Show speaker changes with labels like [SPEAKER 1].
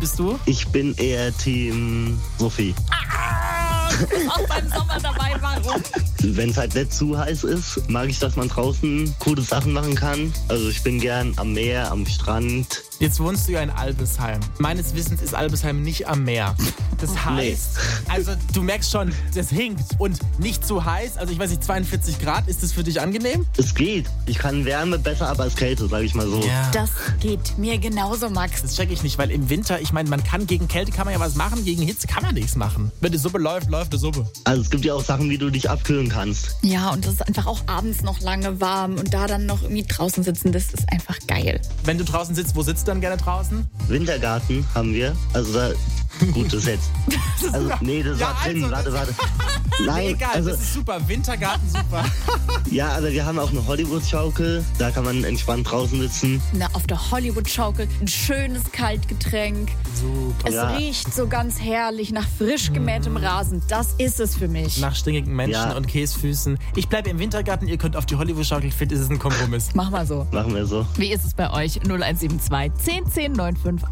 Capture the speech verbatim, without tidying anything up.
[SPEAKER 1] bist du?
[SPEAKER 2] Ich bin eher Team Sophie.
[SPEAKER 3] Ah, du bist auch beim Sommer dabei, warum?
[SPEAKER 2] Wenn es halt nicht zu heiß ist, mag ich, dass man draußen coole Sachen machen kann. Also ich bin gern am Meer, am Strand.
[SPEAKER 1] Jetzt wohnst du ja in Albesheim. Meines Wissens ist Albesheim nicht am Meer. Das heißt, nee. also du merkst schon, das hinkt und nicht zu heiß. Also ich weiß nicht, zweiundvierzig Grad, ist das für dich angenehm?
[SPEAKER 2] Es geht. Ich kann Wärme besser ab als Kälte, sage ich mal so.
[SPEAKER 3] Ja. Das geht mir genauso, Max.
[SPEAKER 1] Das check ich nicht, weil im Winter, ich meine, man kann gegen Kälte kann man ja was machen, gegen Hitze kann man nichts machen. Wenn die Suppe läuft, läuft die Suppe.
[SPEAKER 2] Also es gibt ja auch Sachen, wie du dich abkühlen kannst.
[SPEAKER 3] Ja, und das ist einfach auch abends noch lange warm und da dann noch irgendwie draußen sitzen, das ist einfach geil.
[SPEAKER 1] Wenn du draußen sitzt, wo sitzt du dann gerne draußen?
[SPEAKER 2] Wintergarten haben wir. Also da, gut, das ist jetzt. Also, nee, das
[SPEAKER 1] ja,
[SPEAKER 2] war drin.
[SPEAKER 1] also,
[SPEAKER 2] warte, warte. Nein,
[SPEAKER 1] nee, egal,
[SPEAKER 2] also,
[SPEAKER 1] das ist super. Wintergarten, super.
[SPEAKER 2] Ja, aber wir haben auch eine Hollywood-Schaukel. Da kann man entspannt draußen sitzen.
[SPEAKER 3] Na, auf der Hollywood-Schaukel ein schönes Kaltgetränk.
[SPEAKER 1] Super.
[SPEAKER 3] Es
[SPEAKER 2] Ja.
[SPEAKER 3] riecht so ganz herrlich nach frisch gemähtem Rasen. Das ist es für mich.
[SPEAKER 1] Nach stinkigen Menschen
[SPEAKER 2] Ja.
[SPEAKER 1] und Käsefüßen. Ich bleibe im Wintergarten, ihr könnt auf die Hollywood-Schaukel. Ich finde, es ist ein Kompromiss.
[SPEAKER 3] Mach mal so.
[SPEAKER 2] Machen wir so.
[SPEAKER 3] Wie ist es bei euch? null eins sieben zwei, zehn zehn neun fünf